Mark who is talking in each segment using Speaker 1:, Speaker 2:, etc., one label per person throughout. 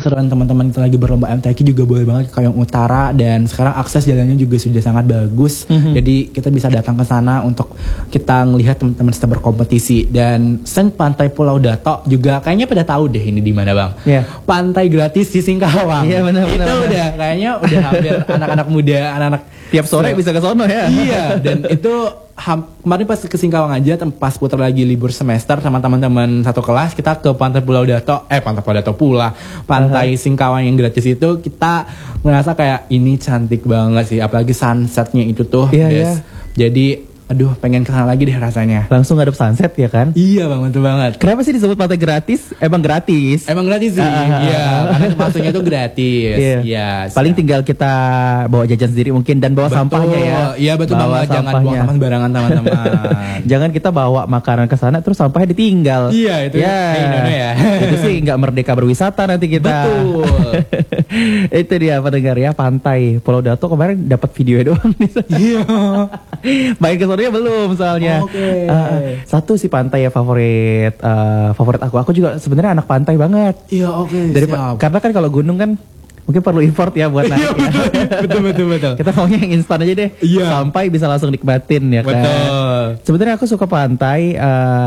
Speaker 1: keseruan teman-teman kita lagi berlomba MTQ juga boleh banget ke Kayong Utara, dan sekarang akses jalannya juga sudah sangat bagus. Jadi kita bisa datang ke sana untuk kita ngelihat teman-teman sedang berkompetisi. Dan selain Pantai Pulau Dato juga kayaknya pada tahu deh ini di mana Bang. Pantai gratis di Singkawang.
Speaker 2: Iya benar.
Speaker 1: Itu udah kayaknya udah hampir anak-anak muda, anak-anak
Speaker 2: tiap sore bisa ke sono ya.
Speaker 1: Iya, dan itu kemarin pas ke Singkawang aja pas Putra lagi libur semester sama teman-teman satu kelas, kita ke Pantai Pulau Dato, Pantai Pulau Dato pula, Pantai Singkawang yang gratis itu, kita ngerasa kayak ini cantik banget sih, apalagi sunsetnya itu tuh, Jadi aduh pengen kesana lagi deh rasanya.
Speaker 2: Langsung ngadep sunset ya kan?
Speaker 1: Iya Bang, betul banget.
Speaker 2: Kenapa sih disebut pantai gratis? Emang gratis?
Speaker 1: Emang gratis sih, iya. Karena masuknya tuh gratis. Iya.
Speaker 2: Paling tinggal kita bawa jajan sendiri mungkin dan bawa sampahnya ya.
Speaker 1: Iya betul banget, jangan buang sampah sembarangan teman-teman.
Speaker 2: Jangan kita bawa makanan ke sana terus sampahnya ditinggal.
Speaker 1: Iya itu ya.
Speaker 2: Itu sih nggak merdeka berwisata nanti kita.
Speaker 1: Betul.
Speaker 2: Itu dia pendengar ya, Pantai Pulau Dato kemarin dapat video doang.
Speaker 1: Iya.
Speaker 2: Baik ke sononya belum soalnya. Satu sih pantai ya favorit aku. Aku juga sebenarnya anak pantai banget.
Speaker 1: Iya
Speaker 2: karena kan kalau gunung kan mungkin perlu effort ya buat naik.
Speaker 1: Betul.
Speaker 2: Kita maunya yang instan aja deh. Sampai bisa langsung nikmatin ya kan.
Speaker 1: Betul.
Speaker 2: Sebenarnya aku suka pantai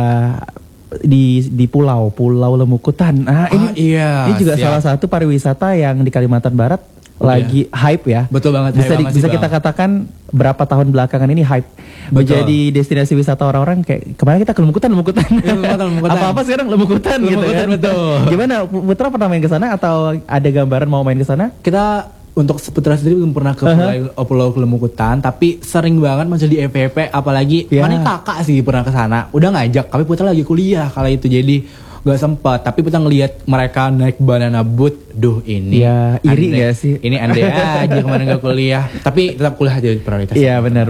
Speaker 2: di Pulau Lemukutan. Ini juga salah satu pariwisata yang di Kalimantan Barat lagi hype ya.
Speaker 1: Betul banget.
Speaker 2: Bisa kita katakan berapa tahun belakangan ini hype menjadi destinasi wisata orang-orang. Kayak kemarin kita ke Lemukutan. Apa-apa sekarang Lemukutan gitu kan.
Speaker 1: Betul.
Speaker 2: Gimana Putra pernah main ke sana atau ada gambaran mau main ke sana?
Speaker 1: Kita untuk Putra sendiri belum pernah ke Pulau Lemukutan, tapi sering banget masih di FVP, apalagi mana kakak sih pernah ke sana. Udah ngajak, tapi Putra lagi kuliah kala itu jadi gak sempat. Tapi kita ngelihat mereka naik banana boat, ini
Speaker 2: iri gak sih?
Speaker 1: Ini andai aja kemarin gak kuliah, tapi tetap kuliah jadi prioritas.
Speaker 2: Iya benar.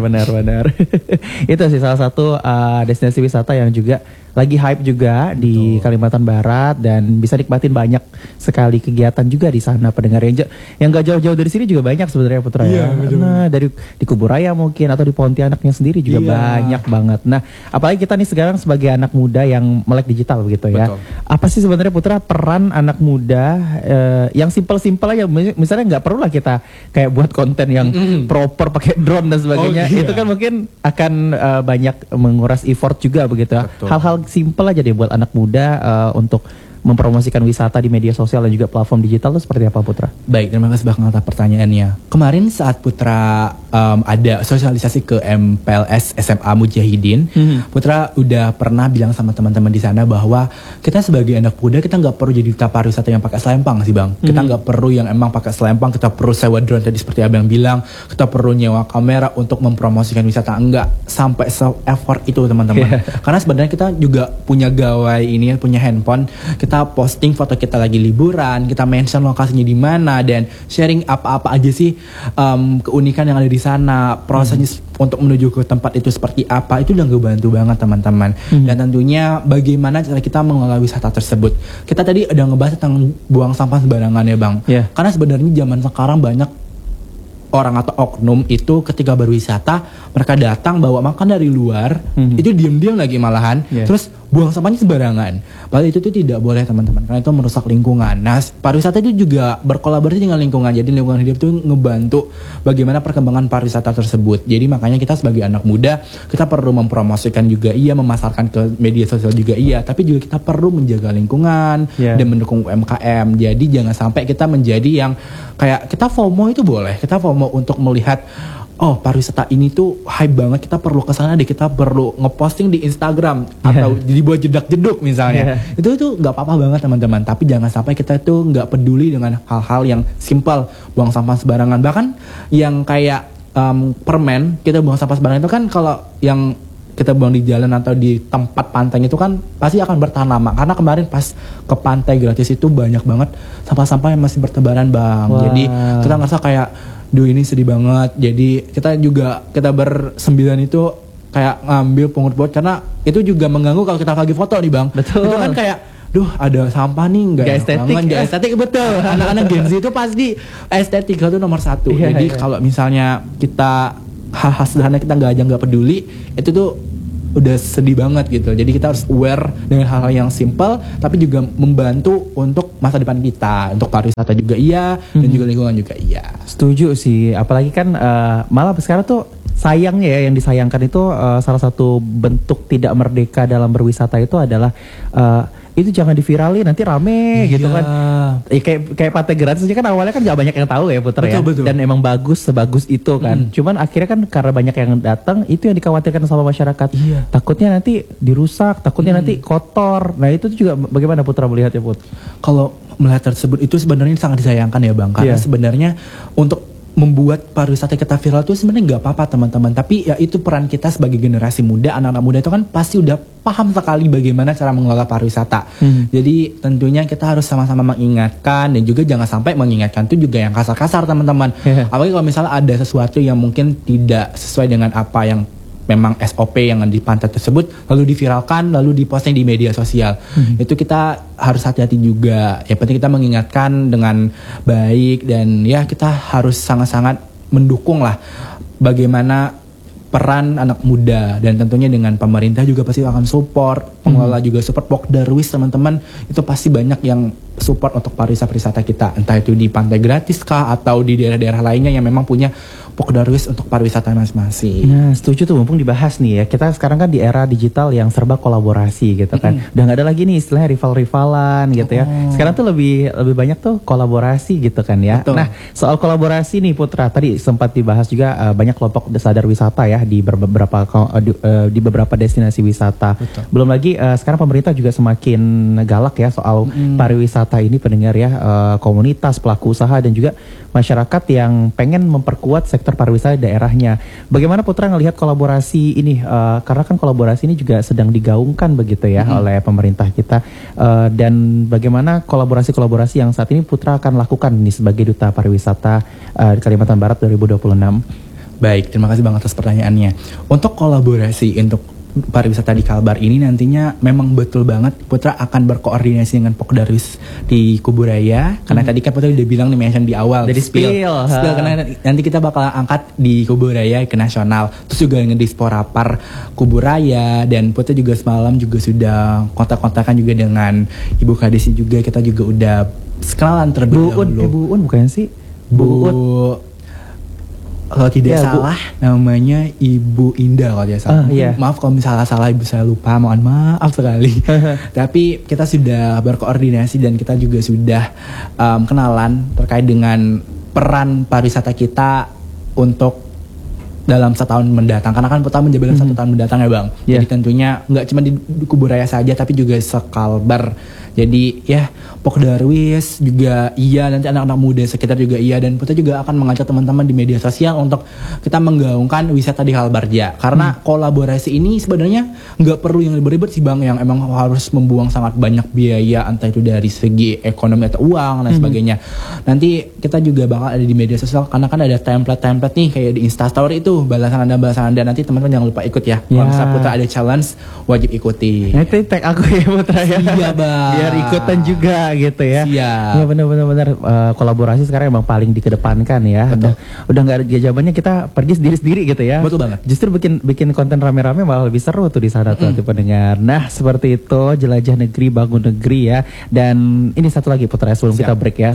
Speaker 2: Itu sih salah satu destinasi wisata yang juga lagi hype juga di Kalimantan Barat, dan bisa nikmatin banyak sekali kegiatan juga di sana pendengar yang gak jauh-jauh dari sini juga banyak sebenarnya Putra ya. Nah, dari di Kuburaya mungkin atau di Pontianaknya sendiri juga banyak banget. Nah, apalagi kita nih sekarang sebagai anak muda yang melek digital begitu ya. Apa sih sebenarnya Putra peran anak muda yang simpel-simpel aja, misalnya nggak perlu lah kita kayak buat konten yang proper pakai drone dan sebagainya. Itu kan mungkin akan banyak menguras effort juga begitu ya. Hal-hal simpel aja deh buat anak muda untuk mempromosikan wisata di media sosial dan juga platform digital itu seperti apa Putra?
Speaker 1: Baik, terima kasih Bang atas pertanyaannya. Kemarin saat Putra ada sosialisasi ke MPLS SMA Mujahidin, Putra udah pernah bilang sama teman-teman di sana bahwa kita sebagai anak muda kita nggak perlu jadi duta pariwisata yang pakai selempang sih Bang. Kita nggak perlu yang emang pakai selempang, kita perlu sewa drone tadi seperti Abang bilang, kita perlu nyewa kamera untuk mempromosikan wisata, enggak sampai se-effort itu teman-teman. Karena sebenarnya kita juga punya gawai ini, punya handphone, kita posting foto kita lagi liburan, kita mention lokasinya di mana, dan sharing apa-apa aja sih keunikan yang ada di sana, prosesnya untuk menuju ke tempat itu seperti apa, itu udah ngebantu banget teman-teman. Dan tentunya bagaimana cara kita mengelola wisata tersebut. Kita tadi udah ngebahas tentang buang sampah sembarangan ya Bang. Karena sebenarnya zaman sekarang banyak orang atau oknum itu ketika berwisata mereka datang bawa makan dari luar, itu diam-diam lagi malahan, terus buang sampahnya sembarangan. Padahal itu tuh tidak boleh teman-teman, karena itu merusak lingkungan. Nah, pariwisata itu juga berkolaborasi dengan lingkungan. Jadi lingkungan hidup itu ngebantu bagaimana perkembangan pariwisata tersebut. Jadi makanya kita sebagai anak muda kita perlu mempromosikan juga memasarkan ke media sosial juga tapi juga kita perlu menjaga lingkungan dan mendukung UMKM. Jadi jangan sampai kita menjadi yang kayak kita FOMO itu boleh. Kita FOMO untuk melihat pariwisata ini tuh hype banget, kita perlu kesana deh, kita perlu ngeposting di Instagram atau dibuat jedak-jeduk misalnya. Itu nggak apa-apa banget teman-teman. Tapi jangan sampai kita tuh nggak peduli dengan hal-hal yang simpel, buang sampah sembarangan. Bahkan yang kayak permen, kita buang sampah sembarangan itu kan kalau yang kita buang di jalan atau di tempat pantai itu kan pasti akan bertahan lama. Karena kemarin pas ke pantai gratis itu banyak banget sampah-sampah yang masih bertebaran Bang. Jadi kita ngerasa kayak ini sedih banget. Jadi kita bersembilan itu kayak ngambil pungut buat, karena itu juga mengganggu kalau kita lagi foto nih Bang. Betul. Itu kan kayak ada sampah nih, nggak estetik, betul. Anak-anak Gen Z itu pasti estetik itu nomor satu. Jadi kalau misalnya kita hal-hal sederhana kita nggak peduli, itu tuh udah sedih banget gitu. Jadi kita harus aware dengan hal-hal yang simple tapi juga membantu untuk masa depan kita, untuk pariwisata juga iya dan juga lingkungan juga iya.
Speaker 2: Setuju sih, apalagi kan malah sekarang tuh sayangnya ya, yang disayangkan itu salah satu bentuk tidak merdeka dalam berwisata itu adalah itu jangan diviralin nanti rame gitu kan. Kayak pantai gratis aja kan awalnya kan gak banyak yang tahu ya Putra ya.
Speaker 1: Betul.
Speaker 2: Dan emang sebagus itu kan. Cuman akhirnya kan karena banyak yang datang, itu yang dikhawatirkan sama masyarakat. Takutnya nanti dirusak, takutnya nanti kotor. Nah itu juga bagaimana Putra melihat ya Put?
Speaker 1: Kalau melihat tersebut itu sebenarnya sangat disayangkan ya Bang. Karena sebenarnya untuk membuat pariwisata kita viral itu sebenarnya nggak apa-apa teman-teman, tapi ya itu peran kita sebagai generasi muda, anak-anak muda itu kan pasti udah paham sekali bagaimana cara mengelola pariwisata. Jadi tentunya kita harus sama-sama mengingatkan dan juga jangan sampai mengingatkan itu juga yang kasar-kasar teman-teman. Apalagi kalau misalnya ada sesuatu yang mungkin tidak sesuai dengan apa yang memang SOP yang di pantai tersebut lalu diviralkan lalu diposting di media sosial. Itu kita harus hati-hati juga. Yang penting kita mengingatkan dengan baik dan ya kita harus sangat-sangat mendukung lah bagaimana peran anak muda dan tentunya dengan pemerintah juga pasti akan support, pengelola juga support, Pokdarwis teman-teman itu pasti banyak yang support untuk pariwisata kita, entah itu di pantai gratis kah atau di daerah-daerah lainnya yang memang punya Pokdarwis untuk pariwisata masing-masing.
Speaker 2: Nah setuju tuh, mumpung dibahas nih ya, kita sekarang kan di era digital yang serba kolaborasi gitu kan. Udah gak ada lagi nih istilahnya rival-rivalan gitu ya. Sekarang tuh lebih banyak tuh kolaborasi gitu kan ya. Betul. Nah soal kolaborasi nih Putra, tadi sempat dibahas juga banyak kelompok sadar wisata ya di beberapa destinasi wisata. Betul. Belum lagi sekarang pemerintah juga semakin galak ya soal pariwisata ini pendengar ya, komunitas, pelaku usaha dan juga masyarakat yang pengen memperkuat sektor pariwisata di daerahnya. Bagaimana Putra ngelihat kolaborasi ini? Karena kan kolaborasi ini juga sedang digaungkan begitu ya oleh pemerintah kita. Dan bagaimana kolaborasi-kolaborasi yang saat ini Putra akan lakukan nih sebagai Duta Pariwisata di Kalimantan Barat 2026?
Speaker 1: Baik, terima kasih Bang atas pertanyaannya. Untuk kolaborasi untuk pariwisata di Kalbar ini nantinya memang betul banget Putra akan berkoordinasi dengan Pokdarwis di Kuburaya karena tadi kan Putra udah bilang nih mention di awal
Speaker 2: jadi spill
Speaker 1: karena nanti kita bakal angkat di Kuburaya ke nasional, terus juga dengan Disporapar Kuburaya, dan Putra juga semalam juga sudah kontak-kontakan juga dengan Ibu Kadisi juga, kita juga udah kenalan terlebih dahulu.
Speaker 2: Bu Un bukan sih? Bu
Speaker 1: kalau tidak salah namanya Ibu Indah kalau tidak salah. Maaf kalau misalnya salah ibu saya lupa, mohon maaf sekali. Tapi kita sudah berkoordinasi dan kita juga sudah kenalan terkait dengan peran pariwisata kita untuk dalam setahun mendatang. Karena kan pertama menjabat 1 tahun mendatang ya Bang. Jadi tentunya nggak cuma di Kuburaya saja tapi juga sekalbar. Jadi ya Pokdarwis juga iya, nanti anak-anak muda sekitar juga iya, dan kita juga akan mengajak teman-teman di media sosial untuk kita menggaungkan wisata di Kalbarja. Karena kolaborasi ini sebenarnya nggak perlu yang ribet-ribet sih Bang, yang emang harus membuang sangat banyak biaya, entah itu dari segi ekonomi atau uang dan sebagainya. Nanti kita juga bakal ada di media sosial karena kan ada template-template nih kayak di Instastory itu balasan Anda nanti teman-teman jangan lupa ikut ya. Kalau misalnya Putra ada challenge wajib ikuti.
Speaker 2: Nanti tag aku ya Putra ya.
Speaker 1: Iya Bang.
Speaker 2: Biar ikutan juga gitu ya.
Speaker 1: Iya.
Speaker 2: Ya benar-benar kolaborasi sekarang emang paling dikedepankan ya. Udah nggak ada zamannya kita pergi sendiri-sendiri gitu ya.
Speaker 1: Betul banget.
Speaker 2: Justru bikin konten rame-rame malah lebih seru tuh di sana tuh pendengar. Nah seperti itu, jelajah negeri bangun negeri ya. Dan ini satu lagi Putra sebelum kita break ya.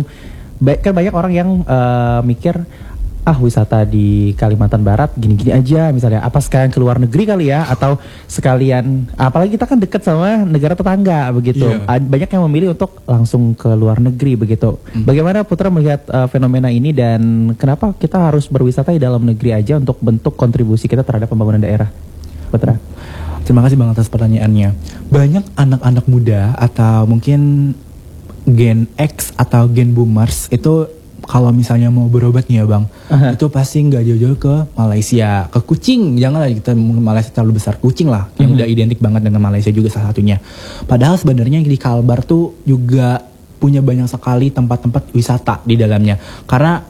Speaker 2: Kan banyak orang yang mikir wisata di Kalimantan Barat gini-gini aja misalnya, apa sekalian ke luar negeri kali ya, atau sekalian, apalagi kita kan dekat sama negara tetangga begitu. Banyak yang memilih untuk langsung ke luar negeri begitu. Bagaimana Putra melihat fenomena ini dan kenapa kita harus berwisata di dalam negeri aja untuk bentuk kontribusi kita terhadap pembangunan daerah, Putra?
Speaker 1: Terima kasih Bang atas pertanyaannya. Banyak anak-anak muda atau mungkin Gen X atau Gen Boomers itu kalau misalnya mau berobat nih ya Bang, itu pasti nggak jauh-jauh ke Malaysia, ke Kuching. Janganlah kita Malaysia terlalu besar, Kuching lah yang udah identik banget dengan Malaysia juga salah satunya. Padahal sebenarnya di Kalbar tuh juga punya banyak sekali tempat-tempat wisata di dalamnya. Karena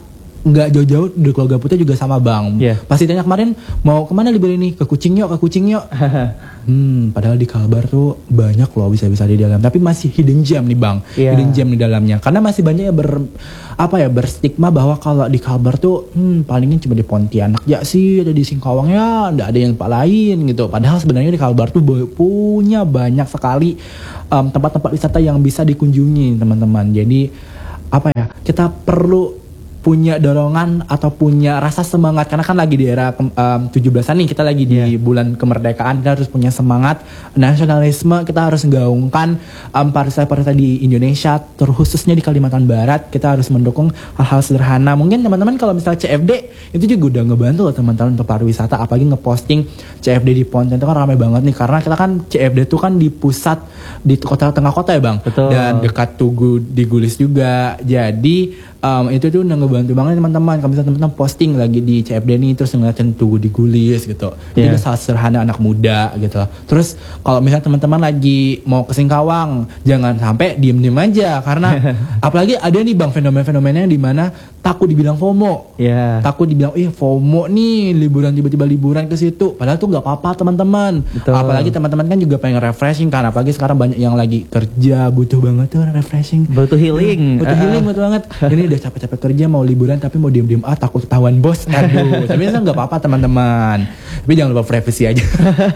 Speaker 1: nggak jauh-jauh dari keluarga Putra juga sama Bang.
Speaker 2: Yeah.
Speaker 1: Pasti tanya kemarin mau kemana libur ini? Ke Kucing yuk. Padahal di Kalbar tuh banyak loh bisa-bisa di dalam. Tapi masih hidden gem nih Bang.
Speaker 2: Yeah.
Speaker 1: Hidden gem di dalamnya. Karena masih banyak yang berstigma bahwa kalau di Kalbar tuh palingnya cuma di Pontianak ya sih, ada di Singkawang ya, nggak ada yang tempat lain gitu. Padahal sebenarnya di Kalbar tuh punya banyak sekali tempat-tempat wisata yang bisa dikunjungi teman-teman. Jadi kita perlu punya dorongan atau punya rasa semangat karena kan lagi di era 17-an nih, kita lagi di bulan kemerdekaan, kita harus punya semangat nasionalisme, kita harus menggaungkan pariwisata di Indonesia, terkhususnya di Kalimantan Barat. Kita harus mendukung hal-hal sederhana. Mungkin teman-teman kalau misalnya CFD itu juga udah ngebantu loh teman-teman untuk pariwisata, apalagi ngeposting CFD di Pontianak itu kan ramai banget nih, karena kita kan CFD itu kan di pusat di kota tengah kota ya Bang.
Speaker 2: Betul.
Speaker 1: Dan dekat Tugu di Gulis juga. Jadi itu tuh udah ngebantu banget teman-teman. Kalau misalnya teman-teman posting lagi di CFD nih terus ngeliatin Tugu di Gulis gitu, itu salah sederhana anak muda gitu. Terus kalau misalnya teman-teman lagi mau ke Singkawang, jangan sampai diem-diem aja, karena apalagi ada nih Bang fenomena-fenomena yang dimana takut dibilang FOMO, takut dibilang FOMO nih liburan, tiba-tiba liburan ke situ, padahal tuh nggak apa-apa teman-teman. Apalagi teman-teman kan juga pengen refreshing kan, apalagi sekarang banyak yang lagi kerja, butuh banget tuh refreshing,
Speaker 2: butuh healing,
Speaker 1: butuh banget. Ini udah capek-capek kerja mau liburan tapi mau diem-diem takut ketahuan bos. Aduh, tapi itu nggak apa-apa teman-teman. Tapi jangan lupa privacy aja.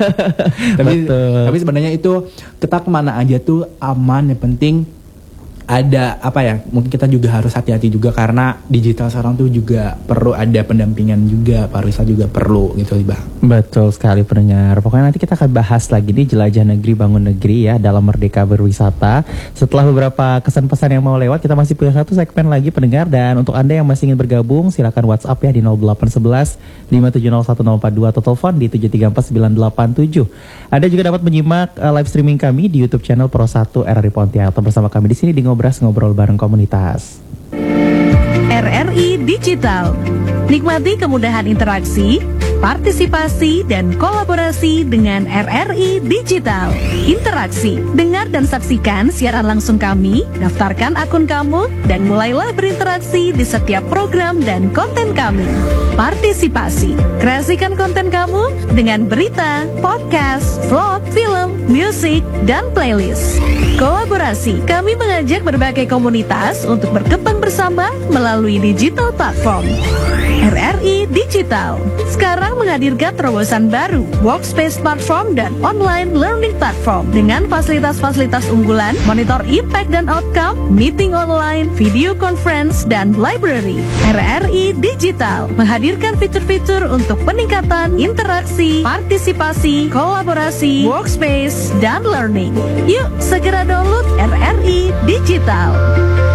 Speaker 1: tapi sebenarnya itu kita kemana aja tuh aman, yang penting ada mungkin kita juga harus hati-hati juga karena digital sekarang tuh juga perlu ada pendampingan juga, pariwisata juga perlu gitu Bang.
Speaker 2: Betul sekali pendengar. Pokoknya nanti kita akan bahas lagi nih Jelajah Negeri Bangun Negeri ya dalam Merdeka Berwisata. Setelah beberapa kesan-pesan yang mau lewat, kita masih punya satu segmen lagi pendengar, dan untuk Anda yang masih ingin bergabung silakan WhatsApp ya di 0811 5701042 atau telepon di 7349987. Anda juga dapat menyimak live streaming kami di YouTube channel Pro 1 RRI Pontianak. Bersama kami di sini di Ngobras, ngobrol bareng komunitas.
Speaker 3: RRI Digital. Nikmati kemudahan interaksi, partisipasi, dan kolaborasi dengan RRI Digital. Interaksi, dengar dan saksikan siaran langsung kami, daftarkan akun kamu, dan mulailah berinteraksi di setiap program dan konten kami. Partisipasi, kreasikan konten kamu dengan berita, podcast, vlog, film, musik, dan playlist. Kolaborasi, kami mengajak berbagai komunitas untuk berkembang bersama melalui digital platform. RRI Digital sekarang menghadirkan terobosan baru, workspace platform dan online learning platform dengan fasilitas-fasilitas unggulan, monitor impact dan outcome, meeting online, video conference, dan library. RRI Digital menghadirkan fitur-fitur untuk peningkatan interaksi, partisipasi, kolaborasi, workspace, dan learning. Yuk segera download RRI Digital.